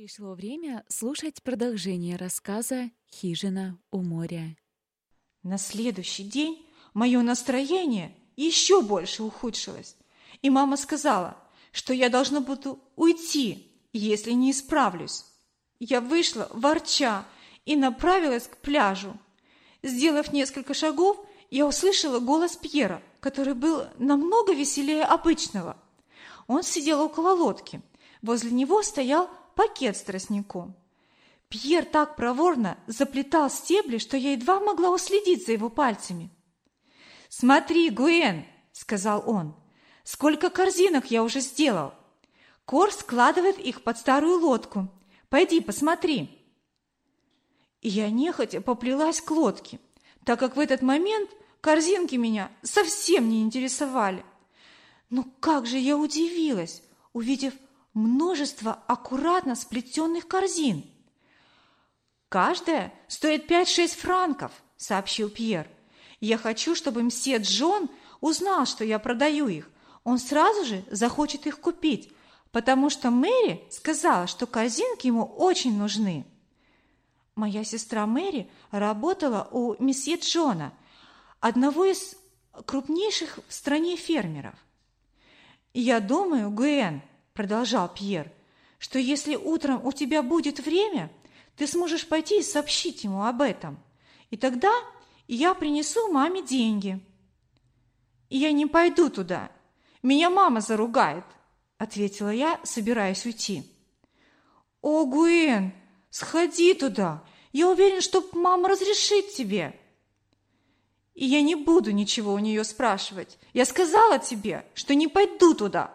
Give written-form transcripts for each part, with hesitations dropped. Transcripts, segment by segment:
Пришло время слушать продолжение рассказа «Хижина у моря». На следующий день мое настроение еще больше ухудшилось, и мама сказала, что я должна буду уйти, если не исправлюсь. Я вышла, ворча, и направилась к пляжу. Сделав несколько шагов, я услышала голос Пьера, который был намного веселее обычного. Он сидел около лодки. Возле него стоял пакет с тростником. Пьер так проворно заплетал стебли, что я едва могла уследить за его пальцами. «Смотри, Гуэн!» — сказал он. «Сколько корзинок я уже сделал! Кор складывает их под старую лодку. Пойди, посмотри!» И я нехотя поплелась к лодке, так как в этот момент корзинки меня совсем не интересовали. Но как же я удивилась, увидев множество аккуратно сплетенных корзин. «Каждая стоит 5-6 франков», — сообщил Пьер. «Я хочу, чтобы мсье Джон узнал, что я продаю их. Он сразу же захочет их купить, потому что Мэри сказала, что корзинки ему очень нужны». Моя сестра Мэри работала у месье Джона, одного из крупнейших в стране фермеров. «Я думаю, Гуэн, — продолжал Пьер, — что если утром у тебя будет время, ты сможешь пойти и сообщить ему об этом, и тогда я принесу маме деньги». «Я не пойду туда, меня мама заругает», — ответила я, собираясь уйти. «О, Гуэн, сходи туда, я уверен, что мама разрешит тебе». «И я не буду ничего у нее спрашивать, я сказала тебе, что не пойду туда».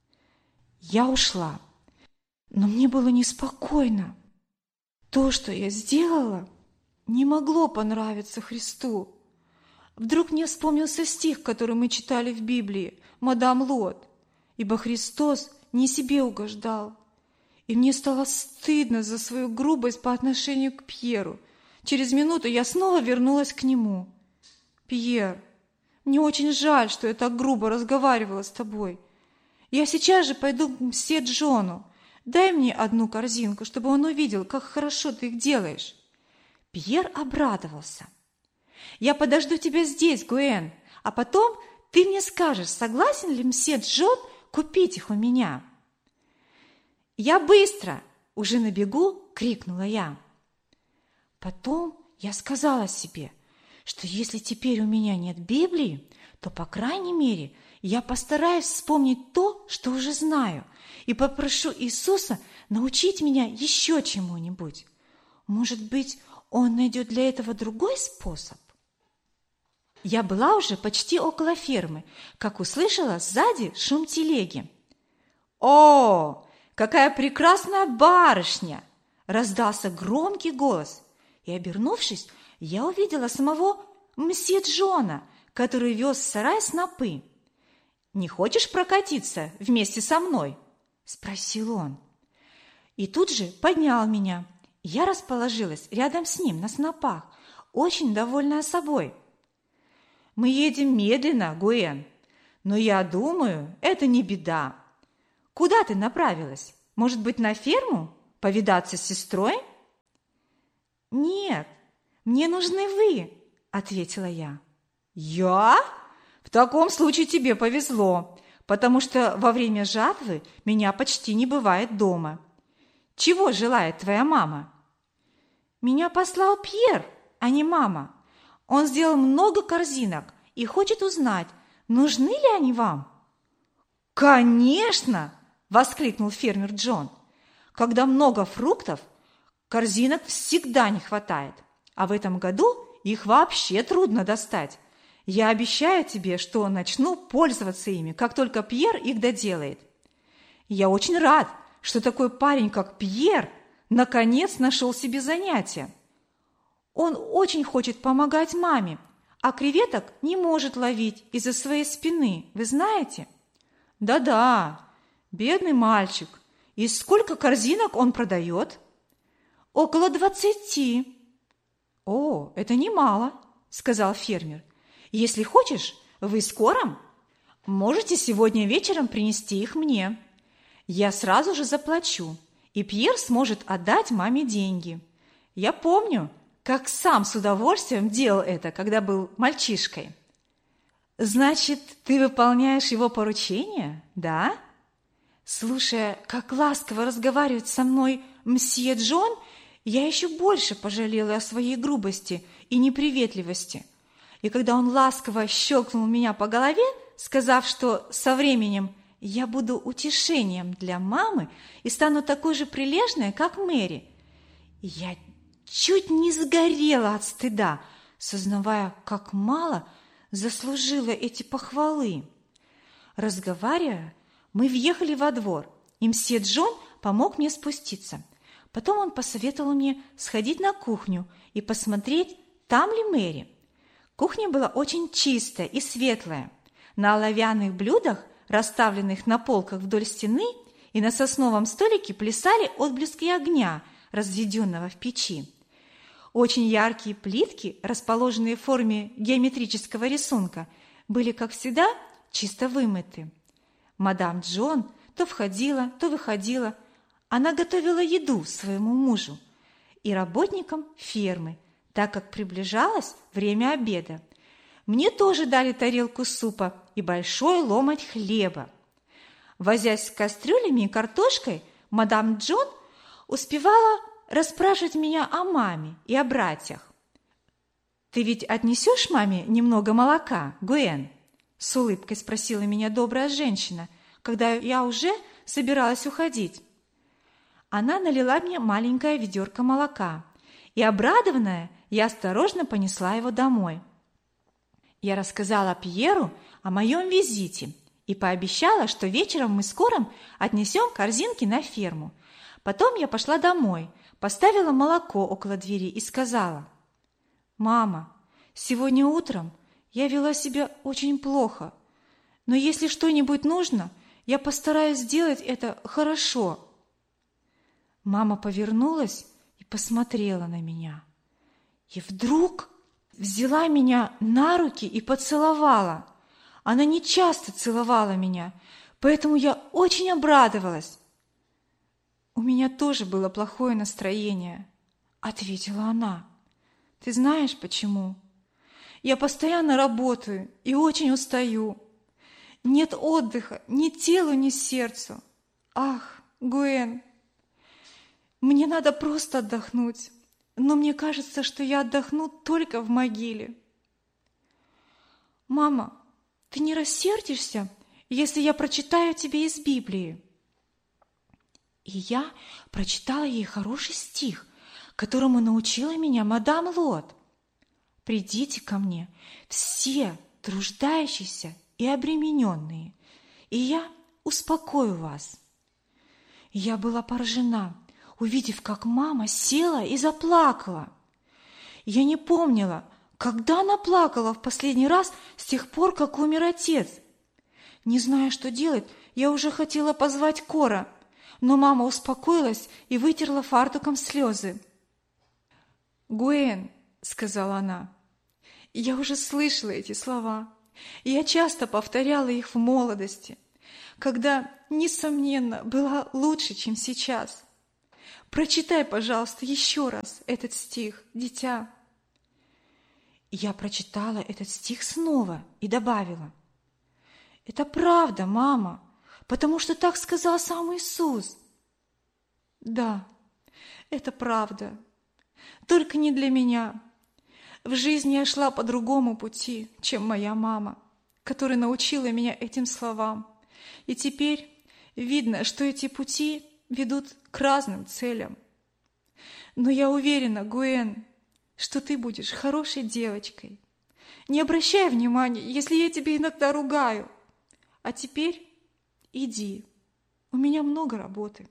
Я ушла, но мне было неспокойно. То, что я сделала, не могло понравиться Христу. Вдруг мне вспомнился стих, который мы читали в Библии, мадам Лот, «Ибо Христос не себе угождал». И мне стало стыдно за свою грубость по отношению к Пьеру. Через минуту я снова вернулась к нему. «Пьер, мне очень жаль, что я так грубо разговаривала с тобой. Я сейчас же пойду к мсье Джону. Дай мне одну корзинку, чтобы он увидел, как хорошо ты их делаешь». Пьер обрадовался. «Я подожду тебя здесь, Гуэн, а потом ты мне скажешь, согласен ли мсье Джон купить их у меня». «Я быстро!» – уже на бегу крикнула я. Потом я сказала себе, что если теперь у меня нет Библии, то, по крайней мере, я постараюсь вспомнить то, что уже знаю, и попрошу Иисуса научить меня еще чему-нибудь. Может быть, Он найдет для этого другой способ? Я была уже почти около фермы, как услышала сзади шум телеги. «О, какая прекрасная барышня!» – раздался громкий голос, и, обернувшись, я увидела самого мсье Джона, который вез в сарай снопы. «Не хочешь прокатиться вместе со мной?» – спросил он. И тут же поднял меня. Я расположилась рядом с ним на снопах, очень довольная собой. «Мы едем медленно, Гуэн, но я думаю, это не беда. Куда ты направилась? Может быть, на ферму? Повидаться с сестрой?» «Нет, мне нужны вы», – ответила я. «Я? В таком случае тебе повезло, потому что во время жатвы меня почти не бывает дома. Чего желает твоя мама?» «Меня послал Пьер, а не мама. Он сделал много корзинок и хочет узнать, нужны ли они вам». «Конечно!» – воскликнул фермер Джон. «Когда много фруктов, корзинок всегда не хватает, а в этом году их вообще трудно достать. Я обещаю тебе, что начну пользоваться ими, как только Пьер их доделает. Я очень рад, что такой парень, как Пьер, наконец нашел себе занятие. Он очень хочет помогать маме, а креветок не может ловить из-за своей спины, вы знаете?» «Да-да, бедный мальчик. И сколько корзинок он продает?» «Около 20. «О, это немало», – сказал фермер. «Если хочешь, вы скоро можете сегодня вечером принести их мне. Я сразу же заплачу, и Пьер сможет отдать маме деньги. Я помню, как сам с удовольствием делал это, когда был мальчишкой. Значит, ты выполняешь его поручения, да? Слушая, как ласково разговаривает со мной мсье Джон, я еще больше пожалела о своей грубости и неприветливости. И когда он ласково щелкнул меня по голове, сказав, что со временем я буду утешением для мамы и стану такой же прилежной, как Мэри, я чуть не сгорела от стыда, сознавая, как мало заслужила эти похвалы. Разговаривая, мы въехали во двор, и мсье Джон помог мне спуститься. Потом он посоветовал мне сходить на кухню и посмотреть, там ли Мэри. Кухня была очень чистая и светлая. На оловянных блюдах, расставленных на полках вдоль стены, и на сосновом столике плясали отблески огня, разведенного в печи. Очень яркие плитки, расположенные в форме геометрического рисунка, были, как всегда, чисто вымыты. Мадам Джон то входила, то выходила. Она готовила еду своему мужу и работникам фермы, так как приближалось время обеда. Мне тоже дали тарелку супа и большой ломоть хлеба. Возясь с кастрюлями и картошкой, мадам Джон успевала расспрашивать меня о маме и о братьях. «Ты ведь отнесешь маме немного молока, Гуэн?» – с улыбкой спросила меня добрая женщина, когда я уже собиралась уходить. Она налила мне маленькое ведерко молока, и, обрадованная, я осторожно понесла его домой. Я рассказала Пьеру о моем визите и пообещала, что вечером мы скоро отнесем корзинки на ферму. Потом я пошла домой, поставила молоко около двери и сказала: «Мама, сегодня утром я вела себя очень плохо, но если что-нибудь нужно, я постараюсь сделать это хорошо». Мама повернулась и посмотрела на меня. И вдруг взяла меня на руки и поцеловала. Она не часто целовала меня, поэтому я очень обрадовалась. «У меня тоже было плохое настроение», — ответила она. «Ты знаешь почему? Я постоянно работаю и очень устаю. Нет отдыха ни телу, ни сердцу. Ах, Гуэн, мне надо просто отдохнуть, но мне кажется, что я отдохну только в могиле». «Мама, ты не рассердишься, если я прочитаю тебе из Библии?» И я прочитала ей хороший стих, которому научила меня мадам Лот. «Придите ко мне, все труждающиеся и обремененные, и я успокою вас». Я была поражена, увидев, как мама села и заплакала. Я не помнила, когда она плакала в последний раз с тех пор, как умер отец. Не зная, что делать, я уже хотела позвать Кора, но мама успокоилась и вытерла фартуком слезы. «Гуэн», — сказала она, — «я уже слышала эти слова, и я часто повторяла их в молодости, когда, несомненно, была лучше, чем сейчас. Прочитай, пожалуйста, еще раз этот стих, дитя». Я прочитала этот стих снова и добавила: «Это правда, мама, потому что так сказал сам Иисус». «Да, это правда, только не для меня. В жизни я шла по другому пути, чем моя мама, которая научила меня этим словам. И теперь видно, что эти пути ведут к разным целям. Но я уверена, Гуэн, что ты будешь хорошей девочкой. Не обращай внимания, если я тебя иногда ругаю. А теперь иди, у меня много работы».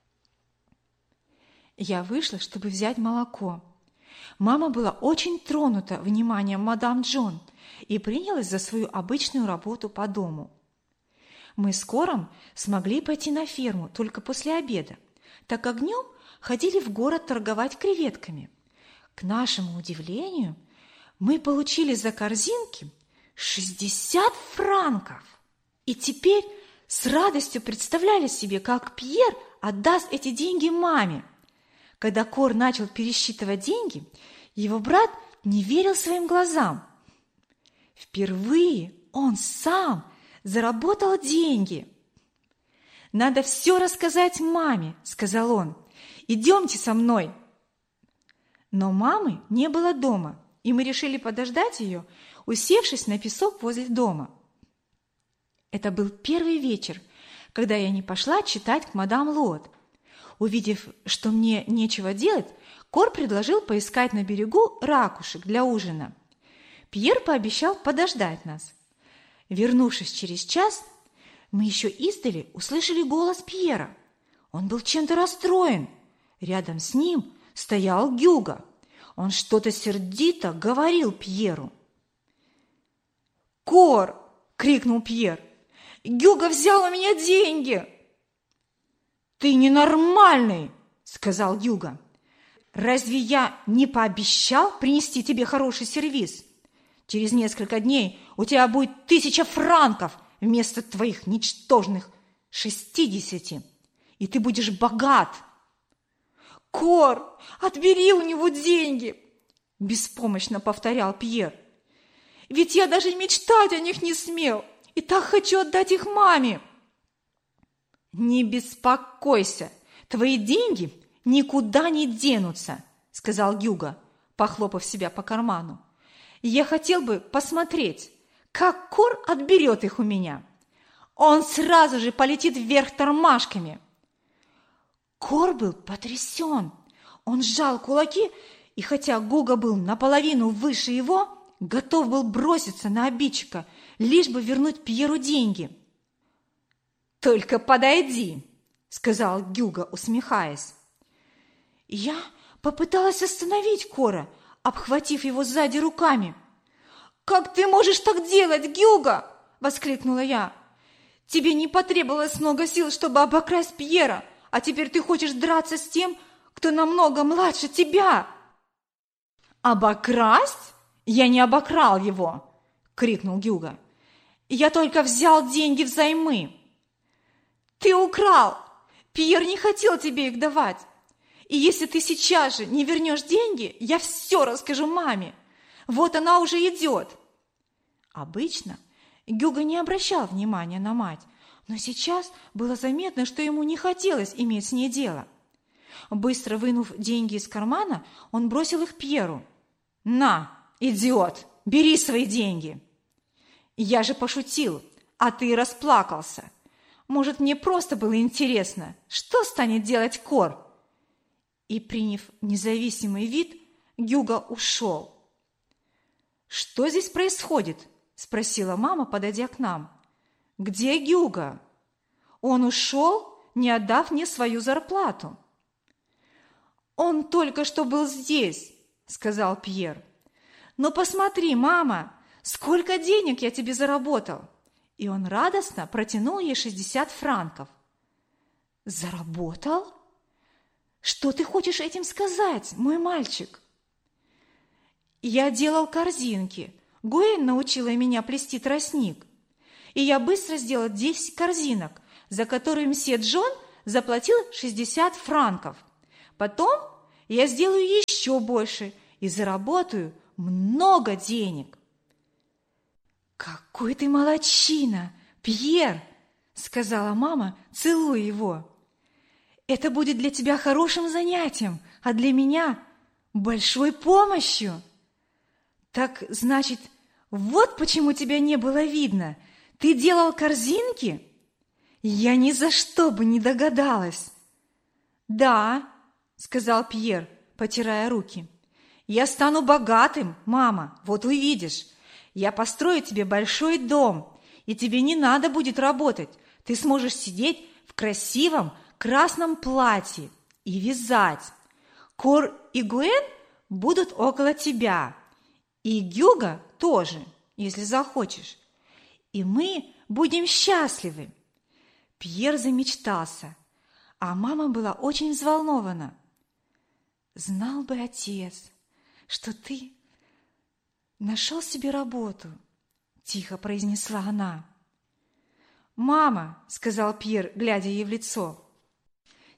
Я вышла, чтобы взять молоко. Мама была очень тронута вниманием мадам Джон и принялась за свою обычную работу по дому. Мы с Кором смогли пойти на ферму только после обеда, так как днем ходили в город торговать креветками. К нашему удивлению, мы получили за корзинки 60 франков. И теперь с радостью представляли себе, как Пьер отдаст эти деньги маме. Когда Кор начал пересчитывать деньги, его брат не верил своим глазам. Впервые он сам заработал деньги. «Надо все рассказать маме», – сказал он. «Идемте со мной». Но мамы не было дома, и мы решили подождать ее, усевшись на песок возле дома. Это был первый вечер, когда я не пошла читать к мадам Лот. Увидев, что мне нечего делать, Кор предложил поискать на берегу ракушек для ужина. Пьер пообещал подождать нас. Вернувшись через час, мы еще издали услышали голос Пьера. Он был чем-то расстроен. Рядом с ним стоял Гюго. Он что-то сердито говорил Пьеру. «Кор!» – крикнул Пьер. «Гюго взял у меня деньги!» «Ты ненормальный!» – сказал Гюго. «Разве я не пообещал принести тебе хороший сервиз? Через несколько дней у тебя будет 1000 франков вместо твоих ничтожных 60, и ты будешь богат!» «Кор, отбери у него деньги!» – беспомощно повторял Пьер. «Ведь я даже мечтать о них не смел, и так хочу отдать их маме!» «Не беспокойся, твои деньги никуда не денутся», – сказал Гюго, похлопав себя по карману. «Я хотел бы посмотреть, как Кор отберет их у меня. Он сразу же полетит вверх тормашками». Кор был потрясен. Он сжал кулаки, и хотя Гюго был наполовину выше его, готов был броситься на обидчика, лишь бы вернуть Пьеру деньги. «Только подойди», – сказал Гюго, усмехаясь. Я попыталась остановить Кора, обхватив его сзади руками. «Как ты можешь так делать, Гюго?» – воскликнула я. «Тебе не потребовалось много сил, чтобы обокрасть Пьера, а теперь ты хочешь драться с тем, кто намного младше тебя!» «Обокрасть? Я не обокрал его!» – крикнул Гюго. «Я только взял деньги взаймы!» «Ты украл! Пьер не хотел тебе их давать! И если ты сейчас же не вернешь деньги, я все расскажу маме! Вот она уже идет!» Обычно Гюго не обращал внимания на мать, но сейчас было заметно, что ему не хотелось иметь с ней дело. Быстро вынув деньги из кармана, он бросил их Пьеру. «На, идиот, бери свои деньги!» «Я же пошутил, а ты расплакался. Может, мне просто было интересно, что станет делать Кор?» И, приняв независимый вид, Гюго ушел. «Что здесь происходит?» – спросила мама, подойдя к нам. «Где Гюго? Он ушел, не отдав мне свою зарплату». «Он только что был здесь», – сказал Пьер. «Но посмотри, мама, сколько денег я тебе заработал!» И он радостно протянул ей 60 франков. «Заработал? Что ты хочешь этим сказать, мой мальчик?» «Я делал корзинки. Гуэн научила меня плести тростник. И я быстро сделал 10 корзинок, за которые мсье Джон заплатил 60 франков. Потом я сделаю еще больше и заработаю много денег». «Какой ты молодчина, Пьер!» – сказала мама, целуя его. «Это будет для тебя хорошим занятием, а для меня большой помощью». «Так, значит, вот почему тебя не было видно. Ты делал корзинки?» «Я ни за что бы не догадалась». «Да», – сказал Пьер, потирая руки. «Я стану богатым, мама, вот увидишь. Я построю тебе большой дом, и тебе не надо будет работать. Ты сможешь сидеть в красивом красном платье и вязать. Кор и Гуэн будут около тебя, и Гюго тоже, если захочешь. И мы будем счастливы». Пьер замечтался, а мама была очень взволнована. «Знал бы отец, что ты нашел себе работу», – тихо произнесла она. «Мама», – сказал Пьер, глядя ей в лицо,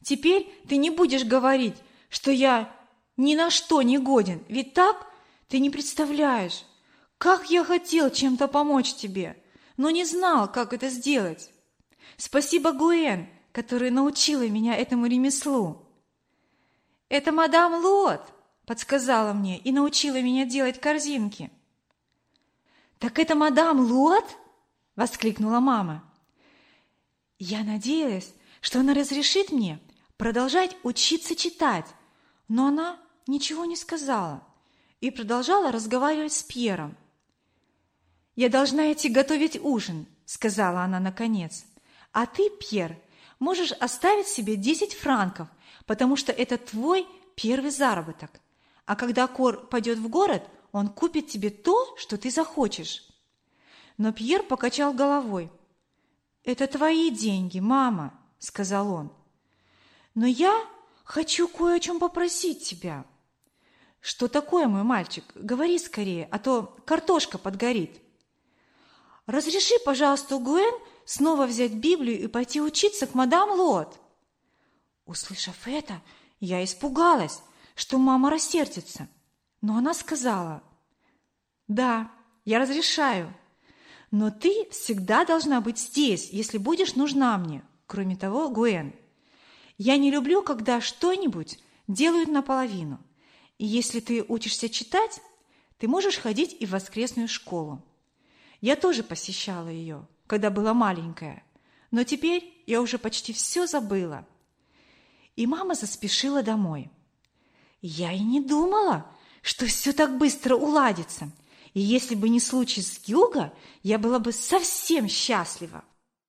Теперь ты не будешь говорить, что я ни на что не годен, ведь так? Ты не представляешь, как я хотел чем-то помочь тебе, но не знал, как это сделать. Спасибо Гуэн, которая научила меня этому ремеслу. Это мадам Лот подсказала мне и научила меня делать корзинки. Так это мадам Лот? Воскликнула мама. Я надеялась, что она разрешит мне продолжать учиться читать, но она ничего не сказала и продолжала разговаривать с Пьером. «Я должна идти готовить ужин», — сказала она наконец. «А ты, Пьер, можешь оставить себе 10 франков, потому что это твой первый заработок. А когда Кор пойдет в город, он купит тебе то, что ты захочешь». Но Пьер покачал головой. «Это твои деньги, мама», — сказал он. «Но я хочу кое о чем попросить тебя». «Что такое, мой мальчик? Говори скорее, а то картошка подгорит». «Разреши, пожалуйста, Гуэн снова взять Библию и пойти учиться к мадам Лот». Услышав это, я испугалась, что мама рассердится. Но она сказала: «Да, я разрешаю, но ты всегда должна быть здесь, если будешь нужна мне. Кроме того, Гуэн, я не люблю, когда что-нибудь делают наполовину. И если ты учишься читать, ты можешь ходить и в воскресную школу. Я тоже посещала ее, когда была маленькая, но теперь я уже почти все забыла». И мама заспешила домой. Я и не думала, что все так быстро уладится. И если бы не случай с Гюго, я была бы совсем счастлива.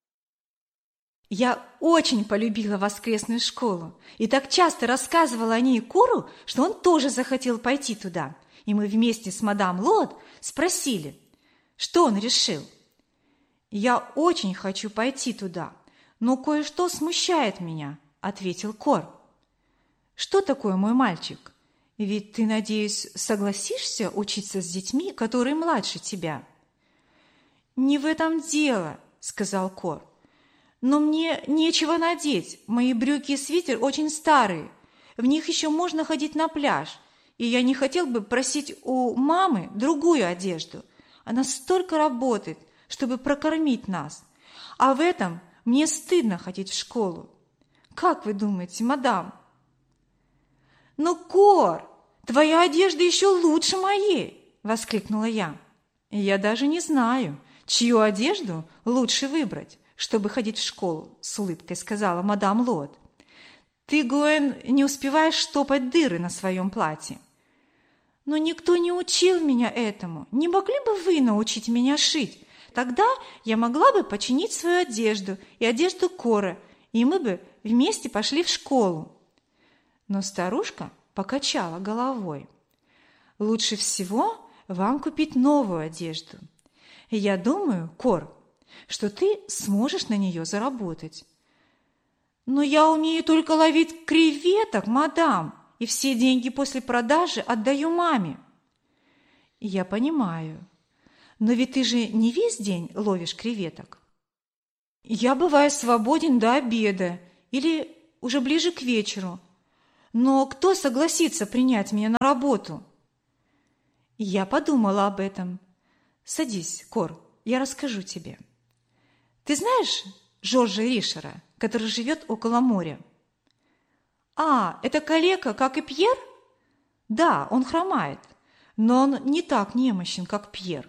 Я очень полюбила воскресную школу и так часто рассказывала о ней Кору, что он тоже захотел пойти туда. И мы вместе с мадам Лот спросили, что он решил. «Я очень хочу пойти туда, но кое-что смущает меня», — ответил Кор. «Что такое, мой мальчик? Ведь ты, надеюсь, согласишься учиться с детьми, которые младше тебя?» «Не в этом дело», — сказал Кор. «Но мне нечего надеть. Мои брюки и свитер очень старые. В них еще можно ходить на пляж. И я не хотел бы просить у мамы другую одежду. Она столько работает, чтобы прокормить нас. А в этом мне стыдно ходить в школу. Как вы думаете, мадам?» «Но, Кор, твоя одежда еще лучше моей!» – воскликнула я. «Я даже не знаю, чью одежду лучше выбрать, чтобы ходить в школу», – с улыбкой сказала мадам Лот. «Ты, Гуэн, не успеваешь штопать дыры на своем платье». «Но никто не учил меня этому. Не могли бы вы научить меня шить? Тогда я могла бы починить свою одежду и одежду Кора, и мы бы вместе пошли в школу». Но старушка покачала головой. «Лучше всего вам купить новую одежду. Я думаю, Кор, что ты сможешь на нее заработать». «Но я умею только ловить креветок, мадам, и все деньги после продажи отдаю маме». «Я понимаю, но ведь ты же не весь день ловишь креветок». «Я бываю свободен до обеда или уже ближе к вечеру. Но кто согласится принять меня на работу?» Я подумала об этом. «Садись, Кор, я расскажу тебе. Ты знаешь Жоржа Ришера, который живет около моря?» «А, это калека, как и Пьер?» «Да, он хромает, но он не так немощен, как Пьер».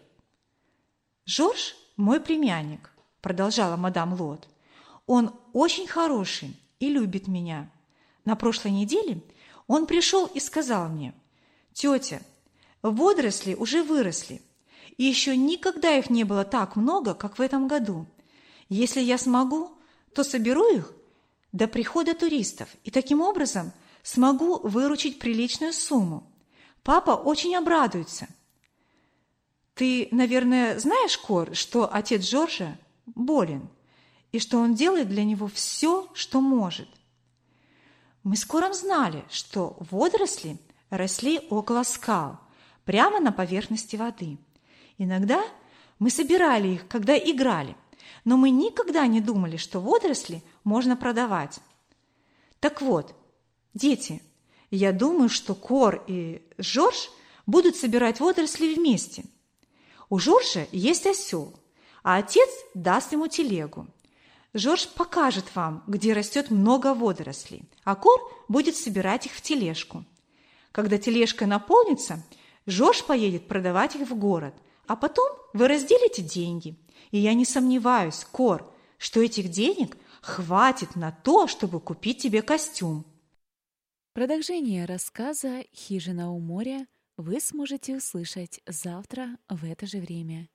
«Жорж – мой племянник», – продолжала мадам Лот. «Он очень хороший и любит меня. На прошлой неделе он пришел и сказал мне: «Тетя, водоросли уже выросли, и еще никогда их не было так много, как в этом году. Если я смогу, то соберу их до прихода туристов, и таким образом смогу выручить приличную сумму. Папа очень обрадуется». «Ты, наверное, знаешь, Кор, что отец Жоржа болен, и что он делает для него все, что может?» Мы с Кором знали, что водоросли росли около скал, прямо на поверхности воды. Иногда мы собирали их, когда играли, но мы никогда не думали, что водоросли можно продавать. Так вот, дети, я думаю, что Кор и Жорж будут собирать водоросли вместе. У Жоржа есть осел, а отец даст ему телегу. Жорж покажет вам, где растет много водорослей, а Кор будет собирать их в тележку. Когда тележка наполнится, Жорж поедет продавать их в город, а потом вы разделите деньги. И я не сомневаюсь, Кор, что этих денег хватит на то, чтобы купить тебе костюм. Продолжение рассказа «Хижина у моря» вы сможете услышать завтра в это же время.